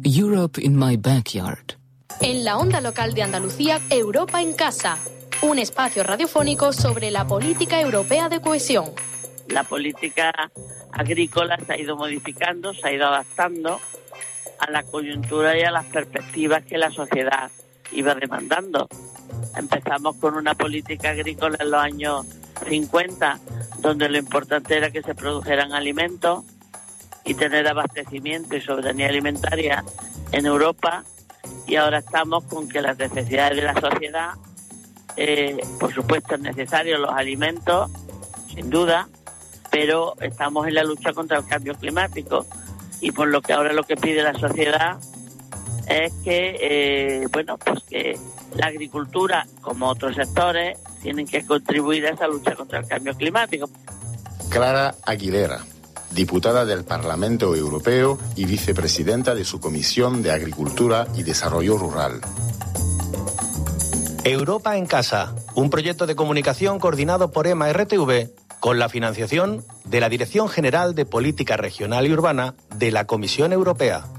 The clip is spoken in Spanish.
Europe in my backyard. En la onda local de Andalucía, Europa en casa. Un espacio radiofónico sobre la política europea de cohesión. La política agrícola se ha ido modificando, se ha ido adaptando a la coyuntura y a las perspectivas que la sociedad iba demandando. Empezamos con una política agrícola en los años 50, donde lo importante era que se produjeran alimentos y tener abastecimiento y soberanía alimentaria en Europa, y ahora estamos con que las necesidades de la sociedad, por supuesto es necesario los alimentos, sin duda, pero estamos en la lucha contra el cambio climático, y por lo que ahora lo que pide la sociedad es que, que la agricultura, como otros sectores, tienen que contribuir a esa lucha contra el cambio climático. Clara Aguilera, diputada del Parlamento Europeo y vicepresidenta de su Comisión de Agricultura y Desarrollo Rural. Europa en Casa, un proyecto de comunicación coordinado por EMA RTV con la financiación de la Dirección General de Política Regional y Urbana de la Comisión Europea.